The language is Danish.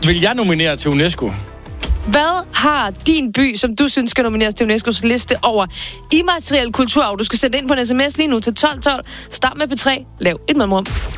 Vil jeg nominere til UNESCO? Hvad har din by, som du synes skal nomineres til UNESCO's liste over immateriel kulturarv? Du skal sende ind på en sms lige nu til 1212. Start med P3. Lav et mellemrum.